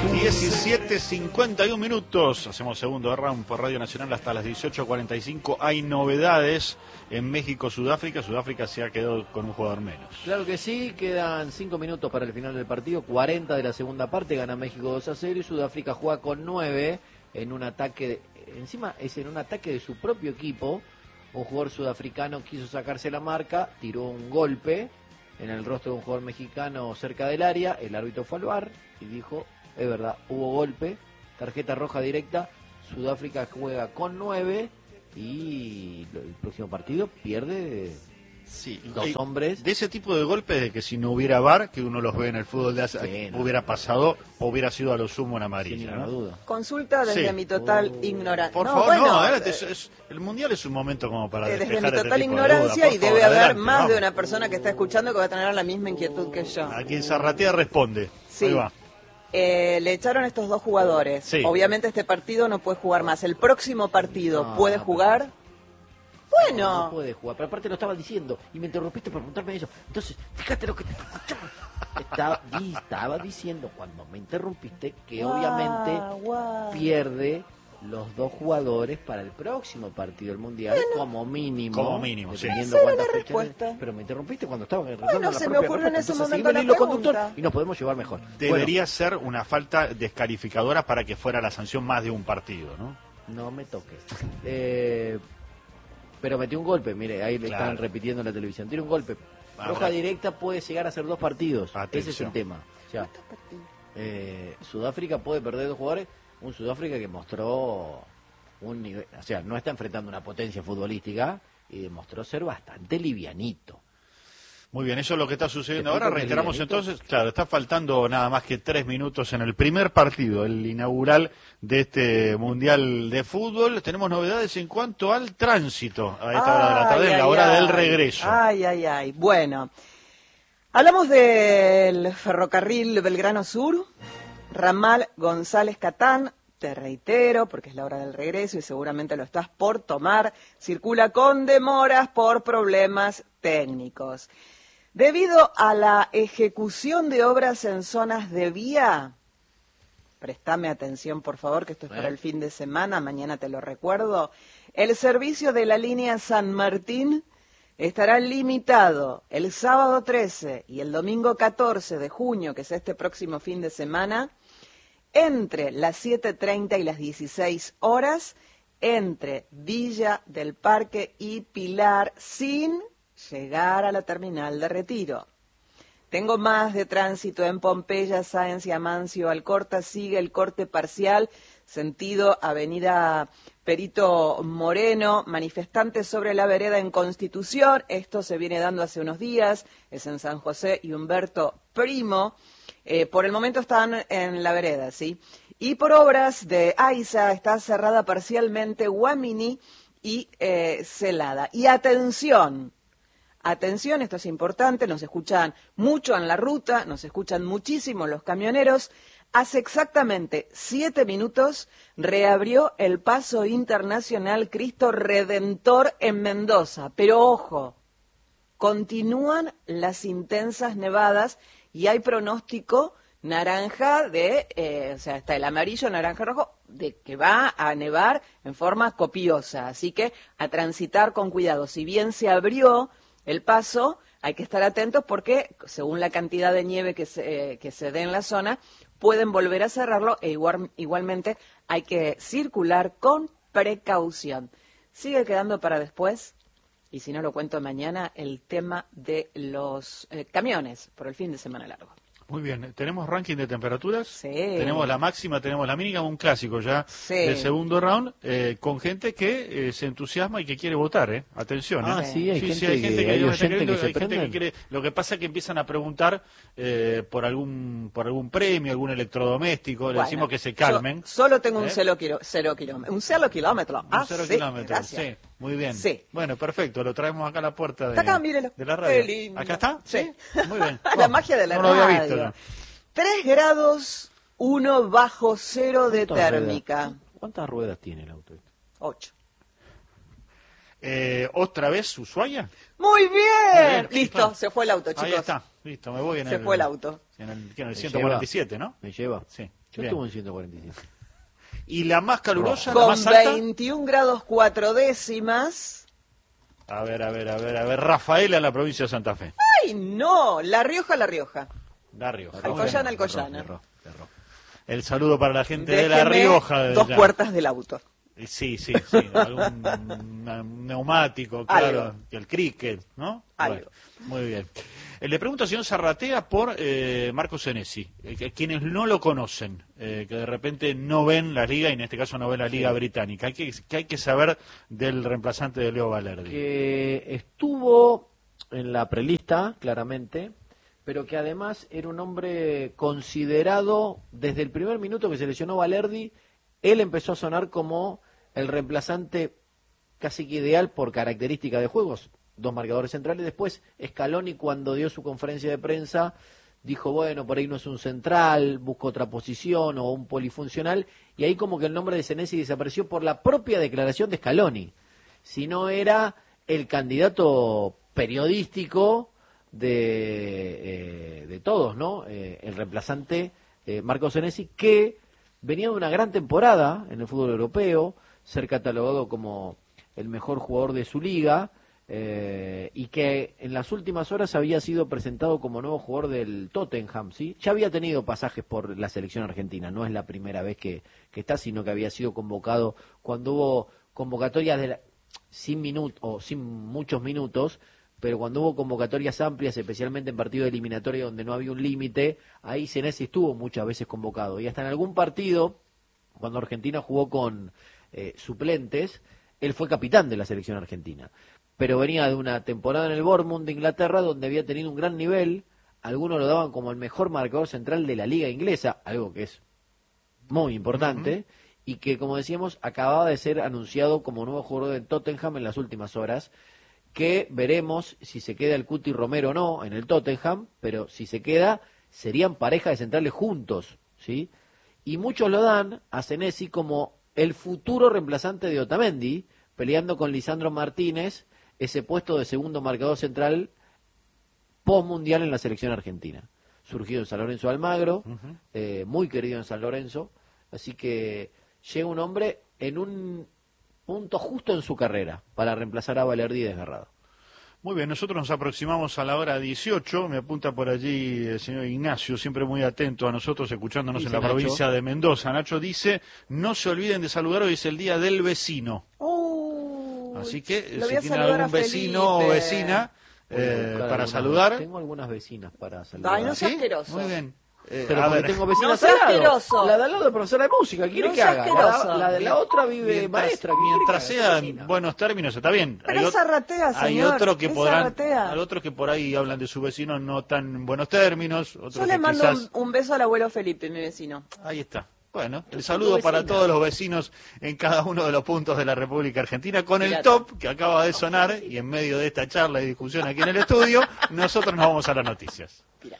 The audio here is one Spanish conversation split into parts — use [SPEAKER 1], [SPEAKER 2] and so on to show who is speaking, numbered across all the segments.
[SPEAKER 1] 17:51 minutos. Hacemos segundo round por Radio Nacional hasta las 18:45. Hay novedades en México, Sudáfrica. Sudáfrica se ha quedado con un jugador menos.
[SPEAKER 2] Claro que sí, quedan 5 minutos para el final del partido, 40 de la segunda parte, gana México 2-0 y Sudáfrica juega con 9 en un ataque, encima es en un ataque de su propio equipo. Un jugador sudafricano quiso sacarse la marca, tiró un golpe en el rostro de un jugador mexicano cerca del área, el árbitro fue al VAR y dijo, es verdad, hubo golpe, tarjeta roja directa, Sudáfrica juega con 9 y el próximo partido pierde dos hombres.
[SPEAKER 1] De ese tipo de golpes de que si no hubiera VAR, que uno los ve en el fútbol de hubiera pasado, o hubiera sido a lo sumo una amarilla. Sin ninguna
[SPEAKER 3] duda. Consulta desde mi total ignorancia.
[SPEAKER 1] Por favor, bueno, el Mundial es un momento como para
[SPEAKER 3] desde mi total ignorancia y debe haber más de una persona que está escuchando que va a tener la misma inquietud que yo.
[SPEAKER 1] A quien Zarratea responde.
[SPEAKER 3] Sí.
[SPEAKER 1] Ahí va.
[SPEAKER 3] Le echaron estos dos jugadores. Sí. Obviamente este partido no puede jugar más. ¿El próximo partido puede jugar? Bueno.
[SPEAKER 2] No puede jugar, pero aparte lo estaba diciendo y me interrumpiste por preguntarme eso. Entonces, fíjate lo que te escuchaba. Estaba diciendo cuando me interrumpiste que obviamente pierde los dos jugadores para el próximo partido del Mundial, como mínimo.
[SPEAKER 1] Como mínimo,
[SPEAKER 3] dependiendo cuántas fechas.
[SPEAKER 2] Pero me interrumpiste cuando estaba
[SPEAKER 3] no se me ocurrió en ese momento la pregunta.
[SPEAKER 2] Y nos podemos llevar mejor.
[SPEAKER 1] Debería ser una falta descalificadora para que fuera la sanción más de un partido, ¿no?
[SPEAKER 2] No me toques. Pero metió un golpe, mire, ahí le están repitiendo en la televisión. Tiene un golpe. Roja directa puede llegar a ser 2 partidos. Atención. Ese es el tema. O sea, Sudáfrica puede perder 2 jugadores. Un Sudáfrica que mostró un nivel, o sea, no está enfrentando una potencia futbolística y demostró ser bastante livianito.
[SPEAKER 1] Muy bien, eso es lo que está sucediendo ahora. Reiteramos entonces, claro, está faltando nada más que 3 minutos en el primer partido, el inaugural de este Mundial de Fútbol. Tenemos novedades en cuanto al tránsito a esta hora de la tarde, en la hora del regreso.
[SPEAKER 3] Bueno, hablamos del ferrocarril Belgrano Sur, ramal González Catán. Te reitero, porque es la hora del regreso y seguramente lo estás por tomar, circula con demoras por problemas técnicos. Debido a la ejecución de obras en zonas de vía, préstame atención por favor, que esto es para el fin de semana, mañana te lo recuerdo, el servicio de la línea San Martín estará limitado el sábado 13 y el domingo 14 de junio, que es este próximo fin de semana, entre las 7:30 y las 16 horas, entre Villa del Parque y Pilar, sin llegar a la terminal de Retiro. Tengo más de tránsito en Pompeya, Sáenz y Amancio Alcorta. Sigue el corte parcial, sentido Avenida Perito Moreno, manifestantes sobre la vereda en Constitución. Esto se viene dando hace unos días, es en San José y Humberto Primo. Por el momento están en la vereda, ¿sí? Y por obras de AISA está cerrada parcialmente Guamini y Celada. Y atención, esto es importante, nos escuchan mucho en la ruta, nos escuchan muchísimo los camioneros. Hace exactamente 7 minutos reabrió el paso internacional Cristo Redentor en Mendoza. Pero ojo, continúan las intensas nevadas y hay pronóstico naranja o sea, está el amarillo, naranja, rojo, de que va a nevar en forma copiosa. Así que a transitar con cuidado. Si bien se abrió el paso, hay que estar atentos porque según la cantidad de nieve que se dé en la zona, pueden volver a cerrarlo e igualmente hay que circular con precaución. Sigue quedando para después, y si no lo cuento mañana, el tema de los camiones por el fin de semana largo.
[SPEAKER 1] Muy bien, ¿tenemos ranking de temperaturas?
[SPEAKER 3] Sí.
[SPEAKER 1] Tenemos la máxima, tenemos la mínima, un clásico ya del segundo round, con gente que se entusiasma y que quiere votar, Atención,
[SPEAKER 2] Sí, hay gente
[SPEAKER 1] que quiere. Lo que pasa es que empiezan a preguntar por algún premio, algún electrodoméstico, le decimos que se calmen.
[SPEAKER 3] Solo tengo un cero kilómetro. Un 0 kilómetro.
[SPEAKER 1] Un 0 kilómetro, sí. Muy bien.
[SPEAKER 3] Sí.
[SPEAKER 1] Bueno, perfecto, lo traemos acá a la puerta de la radio. ¿Acá está?
[SPEAKER 3] Sí.
[SPEAKER 1] Muy bien.
[SPEAKER 3] La magia de la radio.
[SPEAKER 1] No lo había visto, ¿no?
[SPEAKER 3] 3 grados, 1 bajo cero de térmica.
[SPEAKER 2] ¿Cuántas ruedas tiene el auto?
[SPEAKER 3] 8.
[SPEAKER 1] ¿Otra vez Ushuaia?
[SPEAKER 3] Muy bien. Listo, se fue el auto, chicos.
[SPEAKER 1] Ahí está, listo, me voy en
[SPEAKER 3] Se fue el auto.
[SPEAKER 1] En el 147, ¿no?
[SPEAKER 2] ¿Me lleva?
[SPEAKER 1] Sí.
[SPEAKER 2] Yo estuve en 147.
[SPEAKER 1] ¿Y la más calurosa, la
[SPEAKER 3] Con
[SPEAKER 1] más alta?
[SPEAKER 3] 21 grados 4 décimas.
[SPEAKER 1] A ver, Rafaela en la provincia de Santa Fe.
[SPEAKER 3] ¡Ay, no! La Rioja.
[SPEAKER 1] La Rioja.
[SPEAKER 3] Alcoyana.
[SPEAKER 2] Erró.
[SPEAKER 1] El saludo para la gente de
[SPEAKER 3] Déjeme
[SPEAKER 1] La Rioja.
[SPEAKER 3] dos
[SPEAKER 1] Ya.
[SPEAKER 3] puertas del auto.
[SPEAKER 1] Sí, algún neumático, claro,
[SPEAKER 3] Algo.
[SPEAKER 1] el cricket, ¿no?
[SPEAKER 3] Algo.
[SPEAKER 1] Bueno, muy bien. Le pregunto al señor Zarratea por Marco Senesi, quienes no lo conocen, que de repente no ven la liga, y en este caso no ven la liga británica. ¿Qué hay que saber del reemplazante de Leo Valerdi?
[SPEAKER 2] Que estuvo en la prelista, claramente, pero que además era un hombre considerado desde el primer minuto que se lesionó Valerdi. Él empezó a sonar como el reemplazante casi que ideal por característica de juegos. 2 marcadores centrales. Después Scaloni, cuando dio su conferencia de prensa, dijo, bueno, por ahí no es un central, busco otra posición o un polifuncional. Y ahí como que el nombre de Senesi desapareció por la propia declaración de Scaloni. Si no era el candidato periodístico de todos, ¿no? El reemplazante Marco Senesi, que venía de una gran temporada en el fútbol europeo, ser catalogado como el mejor jugador de su liga, y que en las últimas horas había sido presentado como nuevo jugador del Tottenham, ¿sí? Ya había tenido pasajes por la selección argentina, no es la primera vez que está, sino que había sido convocado cuando hubo convocatorias sin muchos minutos, pero cuando hubo convocatorias amplias, especialmente en partidos eliminatorios donde no había un límite, ahí Senesi estuvo muchas veces convocado. Y hasta en algún partido, cuando Argentina jugó con suplentes, él fue capitán de la selección argentina. Pero venía de una temporada en el Bournemouth de Inglaterra, donde había tenido un gran nivel. Algunos lo daban como el mejor marcador central de la liga inglesa, algo que es muy importante, y que, como decíamos, acababa de ser anunciado como nuevo jugador del Tottenham en las últimas horas, que veremos si se queda el Cuti Romero o no en el Tottenham, pero si se queda, serían pareja de centrales juntos, ¿sí? Y muchos lo dan a Senesi como el futuro reemplazante de Otamendi, peleando con Lisandro Martínez ese puesto de segundo marcador central post-mundial en la selección argentina. Surgido en San Lorenzo de Almagro, muy querido en San Lorenzo, así que llega un hombre en un punto justo en su carrera para reemplazar a Valerdi desgarrado.
[SPEAKER 1] Muy bien, nosotros nos aproximamos a la hora 18, me apunta por allí el señor Ignacio, siempre muy atento a nosotros, escuchándonos
[SPEAKER 2] Dice
[SPEAKER 1] en la
[SPEAKER 2] Nacho.
[SPEAKER 1] provincia de Mendoza. Nacho dice, no se olviden de saludar, hoy es el día del vecino. Así que
[SPEAKER 3] lo voy
[SPEAKER 1] si
[SPEAKER 3] a
[SPEAKER 1] tiene
[SPEAKER 3] saludar
[SPEAKER 1] algún
[SPEAKER 3] a
[SPEAKER 1] vecino o
[SPEAKER 3] Felipe.
[SPEAKER 1] vecina
[SPEAKER 2] Voy a buscar
[SPEAKER 1] para
[SPEAKER 2] algunas-
[SPEAKER 1] saludar.
[SPEAKER 2] Tengo algunas vecinas para saludar.
[SPEAKER 3] Ay, no seas asqueroso.
[SPEAKER 1] Muy bien.
[SPEAKER 2] Pero
[SPEAKER 1] A
[SPEAKER 2] porque
[SPEAKER 1] ver,
[SPEAKER 2] tengo vecinas
[SPEAKER 3] No seas
[SPEAKER 2] al lado.
[SPEAKER 3] asqueroso.
[SPEAKER 2] La de al lado de profesora de música, ¿qué quiere
[SPEAKER 3] No
[SPEAKER 2] que
[SPEAKER 3] seas
[SPEAKER 2] haga?
[SPEAKER 3] asqueroso.
[SPEAKER 2] La de la otra vive maestra, ¿qué quiere
[SPEAKER 1] mientras
[SPEAKER 2] que haga?
[SPEAKER 1] sea
[SPEAKER 2] Es
[SPEAKER 1] en
[SPEAKER 2] vecina.
[SPEAKER 1] buenos términos está bien.
[SPEAKER 3] Pero
[SPEAKER 1] Hay
[SPEAKER 3] es zarratea,
[SPEAKER 1] hay
[SPEAKER 3] señor,
[SPEAKER 1] otros que
[SPEAKER 3] es
[SPEAKER 1] podrán,
[SPEAKER 3] zarratea.
[SPEAKER 1] hay otros que por ahí hablan de su vecino no tan en buenos términos, otros
[SPEAKER 3] Yo
[SPEAKER 1] que
[SPEAKER 3] le mando
[SPEAKER 1] quizás
[SPEAKER 3] un beso al abuelo Felipe, mi vecino.
[SPEAKER 1] ahí está. Bueno, el saludo para
[SPEAKER 2] vecina.
[SPEAKER 1] todos los vecinos en cada uno de los puntos de la República Argentina con el
[SPEAKER 3] Pirata.
[SPEAKER 1] top que acaba de sonar y en medio de esta charla y discusión aquí en el estudio, nosotros nos vamos a las noticias.
[SPEAKER 3] Pirata.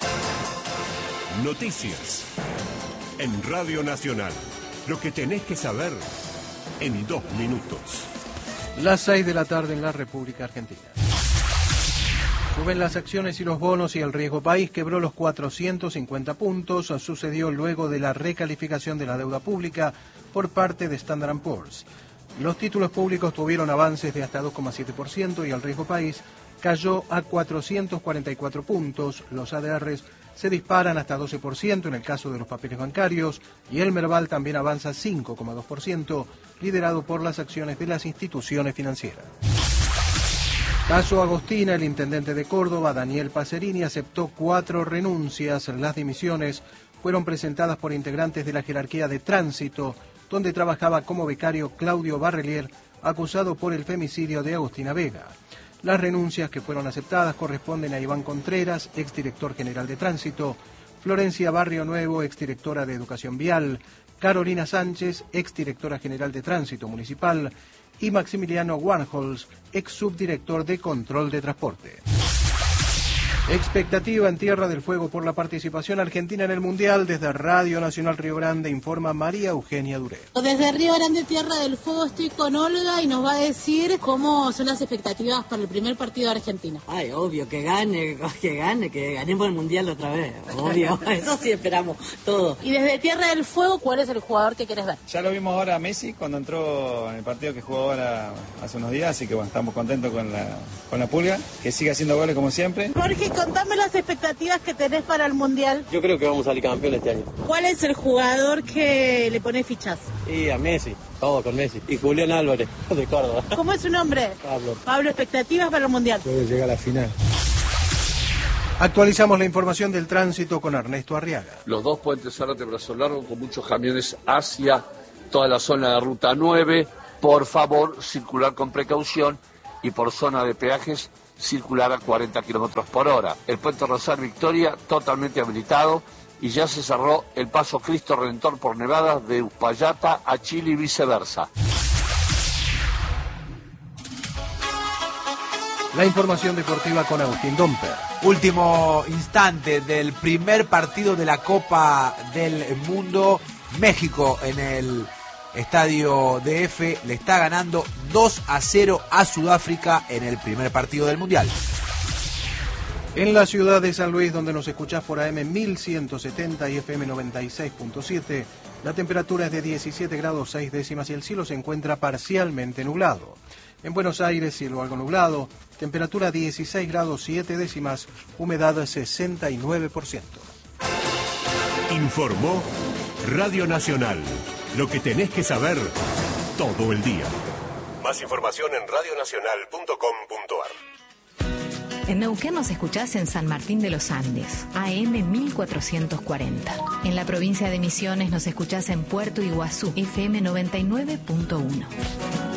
[SPEAKER 4] Noticias. En Radio Nacional. Lo que tenés que saber en 2 minutos.
[SPEAKER 5] Las 6 de la tarde en la República Argentina. Suben las acciones y los bonos y el riesgo país quebró los 450 puntos. Sucedió luego de la recalificación de la deuda pública por parte de Standard & Poor's. Los títulos públicos tuvieron avances de hasta 2,7% y el riesgo país cayó a 444 puntos. Los ADRs se disparan hasta 12% en el caso de los papeles bancarios y el Merval también avanza 5,2%, liderado por las acciones de las instituciones financieras. Caso Agostina, el intendente de Córdoba, Daniel Pacerini, aceptó 4 renuncias. Las dimisiones fueron presentadas por integrantes de la jerarquía de tránsito, donde trabajaba como becario Claudio Barrelier, acusado por el femicidio de Agostina Vega. Las renuncias que fueron aceptadas corresponden a Iván Contreras, exdirector general de Tránsito, Florencia Barrio Nuevo, exdirectora de Educación Vial, Carolina Sánchez, exdirectora general de Tránsito Municipal, y Maximiliano Warhols, ex subdirector de Control de Transporte. Expectativa en Tierra del Fuego por la participación argentina en el Mundial. Desde Radio Nacional Río Grande informa María Eugenia Duré.
[SPEAKER 6] Desde Río Grande, Tierra del Fuego, estoy con Olga y nos va a decir cómo son las expectativas para el primer partido de Argentina.
[SPEAKER 7] Ay, obvio, que ganemos el Mundial otra vez, obvio, eso sí esperamos, todo.
[SPEAKER 6] Y desde Tierra del Fuego, ¿cuál es el jugador que querés ver?
[SPEAKER 8] Ya lo vimos ahora a Messi cuando entró en el partido que jugó ahora hace unos días, así que bueno, estamos contentos con la Pulga, que siga haciendo goles como siempre.
[SPEAKER 6] Jorge, contame las expectativas que tenés para el Mundial.
[SPEAKER 9] Yo creo que vamos a salir campeón este año.
[SPEAKER 6] ¿Cuál es el jugador que le pone fichas?
[SPEAKER 9] Y a Messi, vamos con Messi. Y Julián Álvarez, de Córdoba.
[SPEAKER 6] ¿Cómo es su nombre?
[SPEAKER 9] Pablo.
[SPEAKER 6] Pablo, expectativas para el Mundial.
[SPEAKER 9] Puede llegar a la final.
[SPEAKER 5] Actualizamos la información del tránsito con Ernesto Arriaga.
[SPEAKER 10] Los dos puentes Zárate Brazo Largo con muchos camiones hacia toda la zona de Ruta 9. Por favor, circular con precaución y por zona de peajes circular a 40 kilómetros por hora. El puente Rosario Victoria totalmente habilitado y ya se cerró el paso Cristo Redentor por Nevadas de Uspallata a Chile y viceversa.
[SPEAKER 5] La información deportiva con Agustín Domper.
[SPEAKER 11] Último instante del primer partido de la Copa del Mundo. México en el Estadio DF le está ganando 2-0 a Sudáfrica en el primer partido del Mundial.
[SPEAKER 5] En la ciudad de San Luis, donde nos escuchás por AM 1170 y FM 96.7, la temperatura es de 17 grados 6 décimas y el cielo se encuentra parcialmente nublado. En Buenos Aires, cielo algo nublado, temperatura 16 grados 7 décimas, humedad 69%.
[SPEAKER 4] Informó Radio Nacional. Lo que tenés que saber todo el día. Más información en radionacional.com.ar.
[SPEAKER 12] En Neuquén nos escuchás en San Martín de los Andes, AM 1440. En la provincia de Misiones nos escuchás en Puerto Iguazú, FM 99.1.